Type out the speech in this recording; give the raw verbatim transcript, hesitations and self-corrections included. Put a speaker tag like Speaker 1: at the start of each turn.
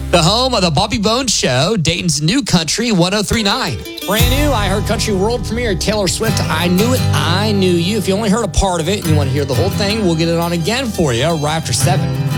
Speaker 1: The home of the Bobby Bones Show, Dayton's New Country one oh three point nine.
Speaker 2: Brand new, I Heard Country world premiere, Taylor Swift, I Knew It, I Knew You. If you only heard a part of it and you want to hear the whole thing, we'll get it on again for you right after seven.